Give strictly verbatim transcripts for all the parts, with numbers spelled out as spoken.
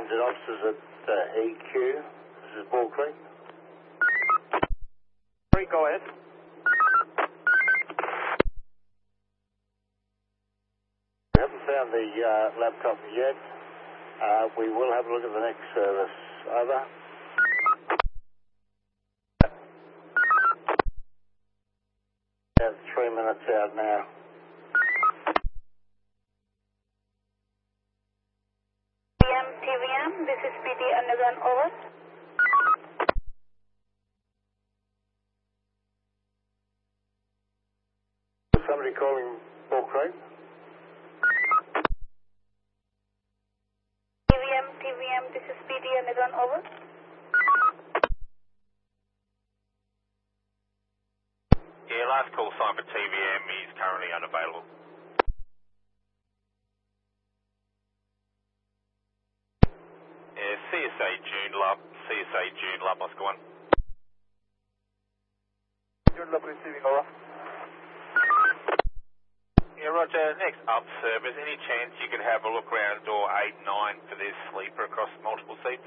transit officers at uh, E Q. This is Ball Creek. Go ahead. We haven't found the uh, laptop yet. Uh, we will have a look at the next service. Over. About three minutes out now. T V M, T V M, this is P D Underground, over. Somebody calling Ball Creek? T V M, T V M, this is P D Underground, over. Yeah, last call sign for T V M is currently unavailable. Yeah, C S A June Lab, C S A June Lab, Oscar one. June Lab receiving, over. Yeah, Roger, next up service, any chance you could have a look around door eight nine for this sleeper across multiple seats?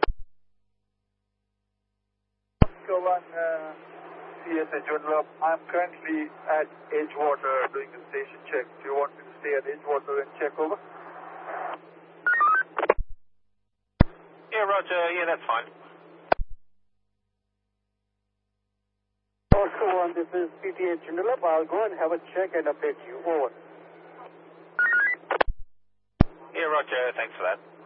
Oscar one, uh, C S A June Lab. I'm currently at Edgewater doing a station check. Do you want me to stay at Edgewater and check over? Yeah, Roger, yeah, that's fine. Oscar one, this is P T A Joondalup. I'll go and have a check and update you. Over. Yeah, Roger, thanks for that.